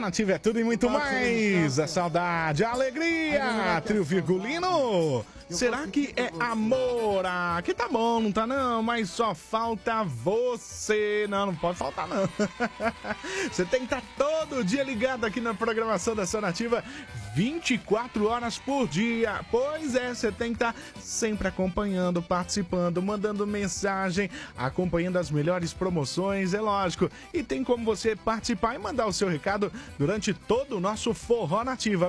Nativa é tudo e muito mais. A saudade, a alegria. Trio Virgulino. Será que é amor? Ah, que tá bom, não tá não, mas só falta você. Não pode faltar não. Você tem que estar todo dia ligado aqui na programação da Sua Nativa, 24 horas por dia. Pois é, você tem que estar sempre acompanhando, participando, mandando mensagem, acompanhando as melhores promoções, é lógico. E tem como você participar e mandar o seu recado durante todo o nosso Forró Nativa.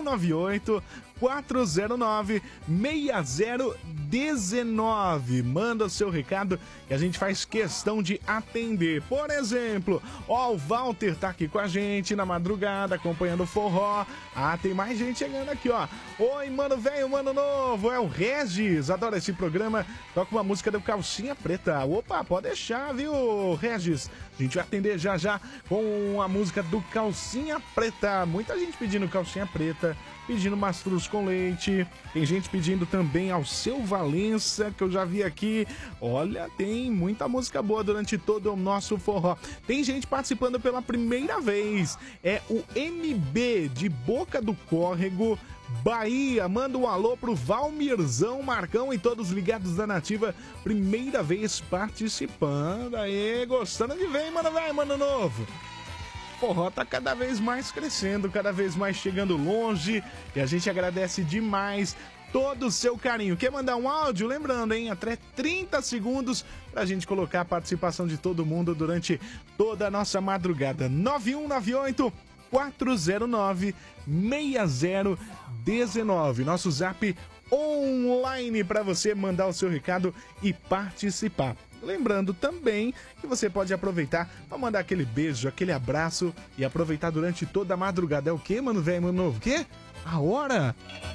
9198-409-6019. Manda o seu recado que a gente faz questão de atender. Por exemplo, ó, o Walter tá aqui com a gente na madrugada, acompanhando o forró. Ah, tem mais gente chegando aqui, ó. Oi, mano velho, mano novo, é o Regis. Adoro esse programa. Toca uma música do Calcinha Preta. Opa, pode deixar, viu, Regis? A gente vai atender já já com a música do Calcinha Preta. Muita gente pedindo Calcinha Preta, pedindo mastruz com leite. Tem gente pedindo também Alceu Valença, que eu já vi aqui. Olha, tem muita música boa durante todo o nosso forró. Tem gente participando pela primeira vez. É o MB de Boca do Córrego, Bahia. Manda um alô pro Valmirzão, Marcão e todos ligados da Nativa. Primeira vez participando. Aê, gostando de ver, mano velho, mano novo. O forró tá cada vez mais crescendo, cada vez mais chegando longe, e a gente agradece demais todo o seu carinho. Quer mandar um áudio? Lembrando, hein? Até 30 segundos pra gente colocar a participação de todo mundo durante toda a nossa madrugada. 9198-409-6019. Nosso zap online para você mandar o seu recado e participar. Lembrando também que você pode aproveitar para mandar aquele beijo, aquele abraço e aproveitar durante toda a madrugada. É o quê, mano velho, mano novo? O quê? A hora?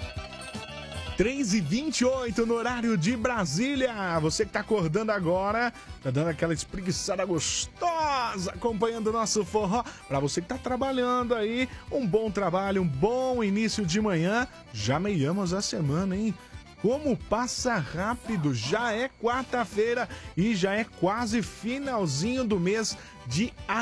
3h28 no horário de Brasília. Você que tá acordando agora, tá dando aquela espreguiçada gostosa, acompanhando o nosso forró. Pra você que tá trabalhando aí, um bom trabalho, um bom início de manhã. Já meiamos a semana, hein? Como passa rápido, já é quarta-feira e já é quase finalzinho do mês de